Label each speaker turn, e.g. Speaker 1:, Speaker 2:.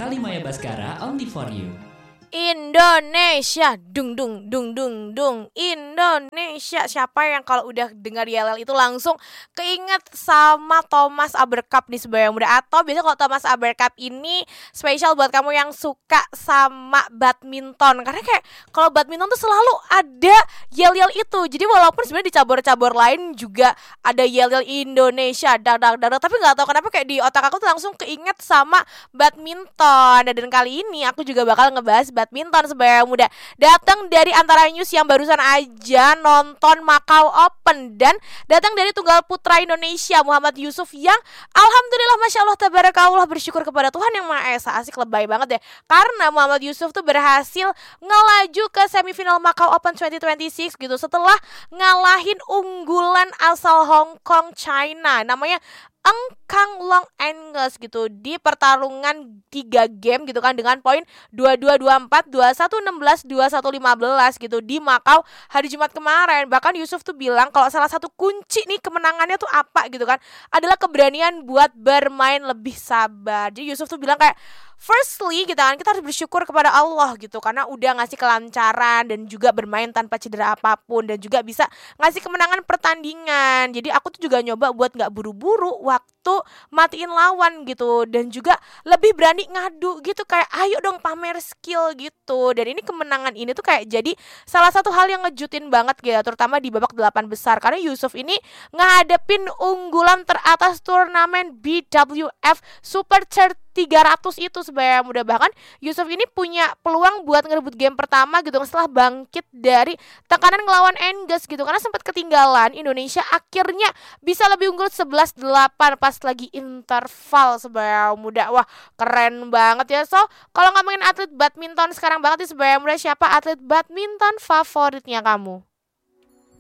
Speaker 1: Kalimaya Baskara only for you.
Speaker 2: Indonesia, dung dung dung dung dung. Indonesia. Siapa yang kalau udah dengar yel-yel itu langsung keinget sama Thomas Abercup di Sebaya Muda? Atau biasanya kalau Thomas Abercup ini spesial buat kamu yang suka sama badminton, karena kayak kalau badminton tuh selalu ada yel-yel itu. Jadi walaupun sebenarnya di cabur-cabur lain juga ada yel-yel Indonesia, dar, tapi nggak tahu kenapa kayak di otak aku tuh langsung keinget sama badminton. Dan kali ini aku juga bakal ngebahas badminton Sebaya Muda. Datang dari Antara News yang barusan aja nonton Macau Open, dan datang dari tunggal putra Indonesia Muhammad Yusuf yang alhamdulillah masya Allah tabarakallah, bersyukur kepada Tuhan yang Maha Esa. Asik lebay banget deh, karena Muhammad Yusuf tuh berhasil ngelaju ke semifinal Macau Open 2026 gitu setelah ngalahin unggulan asal Hong Kong China namanya Eng Kang Long Angus gitu di pertarungan 3 game gitu kan, dengan poin 22, 24, 21, 16, 21, 15 gitu di Macau hari Jumat kemarin. Bahkan Yusuf tuh bilang kalau salah satu kunci nih kemenangannya tuh apa gitu kan, adalah keberanian buat bermain lebih sabar. Jadi Yusuf tuh bilang kayak firstly kita harus bersyukur kepada Allah gitu, karena udah ngasih kelancaran dan juga bermain tanpa cedera apapun, dan juga bisa ngasih kemenangan pertandingan. Jadi aku tuh juga nyoba buat gak buru-buru waktu matiin lawan gitu, dan juga lebih berani ngadu gitu, kayak ayo dong pamer skill gitu. Dan ini kemenangan ini tuh kayak jadi salah satu hal yang ngejutin banget gitu, terutama di babak 8 besar, karena Yusuf ini ngadepin unggulan teratas turnamen BWF Super 300 itu Sebaya Muda. Bahkan Yusuf ini punya peluang buat ngerebut game pertama gitu setelah bangkit dari tekanan ngelawan Angus gitu, karena sempat ketinggalan. Indonesia akhirnya bisa lebih unggul 11-8 pas lagi interval Sebaya Muda. Wah keren banget ya. So kalau ngomongin atlet badminton sekarang banget di Sebaya Muda, siapa atlet badminton favoritnya kamu?